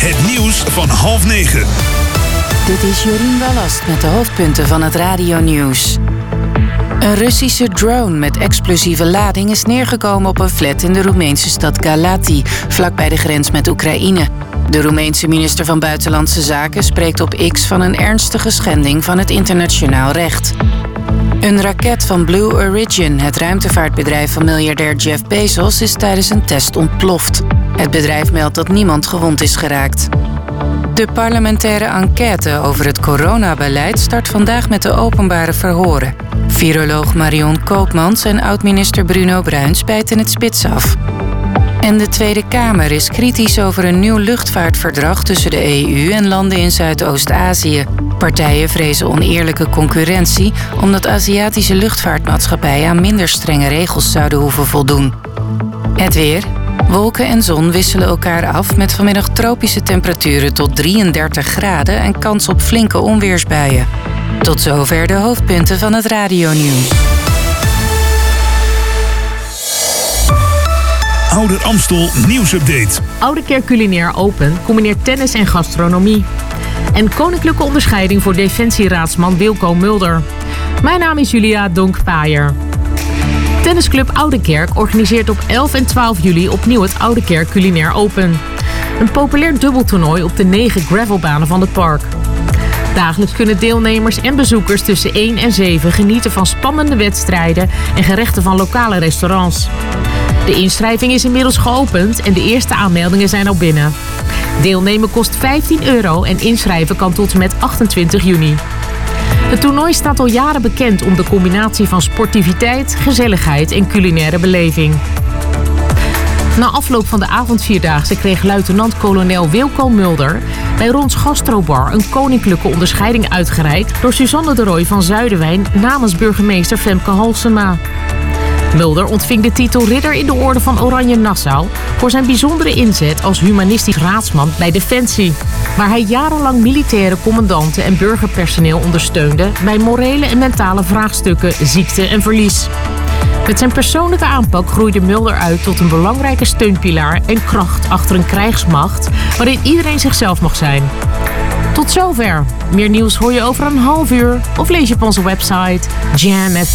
Het nieuws van 8:30. Dit is Jorien Wallast met de hoofdpunten van het radionieuws. Een Russische drone met explosieve lading is neergekomen op een flat in de Roemeense stad Galați, vlakbij de grens met Oekraïne. De Roemeense minister van Buitenlandse Zaken spreekt op X van een ernstige schending van het internationaal recht. Een raket van Blue Origin, het ruimtevaartbedrijf van miljardair Jeff Bezos, is tijdens een test ontploft. Het bedrijf meldt dat niemand gewond is geraakt. De parlementaire enquête over het coronabeleid start vandaag met de openbare verhoren. Viroloog Marion Koopmans en oud-minister Bruno Bruins bijten het spits af. En de Tweede Kamer is kritisch over een nieuw luchtvaartverdrag tussen de EU en landen in Zuidoost-Azië. Partijen vrezen oneerlijke concurrentie omdat Aziatische luchtvaartmaatschappijen aan minder strenge regels zouden hoeven voldoen. Het weer. Wolken en zon wisselen elkaar af met vanmiddag tropische temperaturen tot 33 graden en kans op flinke onweersbuien. Tot zover de hoofdpunten van het radionieuws. Ouder Amstel nieuwsupdate. Oude Kerk Culinair Open combineert tennis en gastronomie. En koninklijke onderscheiding voor defensieraadsman Wilco Mulder. Mijn naam is Julia Donk-Paaier. Tennisclub Oude Kerk organiseert op 11 en 12 juli opnieuw het Oude Kerk Culinair Open. Een populair dubbeltoernooi op de 9 gravelbanen van het park. Dagelijks kunnen deelnemers en bezoekers tussen 1 en 7 genieten van spannende wedstrijden en gerechten van lokale restaurants. De inschrijving is inmiddels geopend en de eerste aanmeldingen zijn al binnen. Deelnemen kost €15 en inschrijven kan tot en met 28 juni. Het toernooi staat al jaren bekend om de combinatie van sportiviteit, gezelligheid en culinaire beleving. Na afloop van de avondvierdaagse kreeg luitenant-kolonel Wilco Mulder bij Rons Gastrobar een koninklijke onderscheiding uitgereikt door Suzanne de Rooij van Zuiderwijn namens burgemeester Femke Halsema. Mulder ontving de titel Ridder in de Orde van Oranje Nassau voor zijn bijzondere inzet als humanistisch raadsman bij Defensie, waar hij jarenlang militaire commandanten en burgerpersoneel ondersteunde bij morele en mentale vraagstukken, ziekte en verlies. Met zijn persoonlijke aanpak groeide Mulder uit tot een belangrijke steunpilaar en kracht achter een krijgsmacht waarin iedereen zichzelf mag zijn. Tot zover. Meer nieuws hoor je over een half uur of lees je op onze website Jam FM.